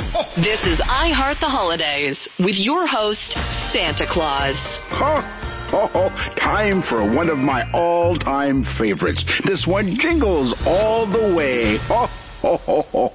This is I Heart the Holidays with your host, Santa Claus. Time for one of my all-time favorites. This one jingles all the way.